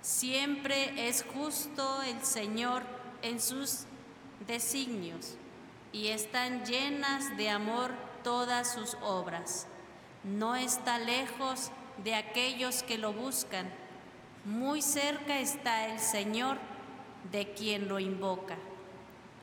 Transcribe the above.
Siempre es justo el Señor en sus designios, y están llenas de amor todas sus obras. No está lejos de aquellos que lo buscan. Muy cerca está el Señor de quien lo invoca.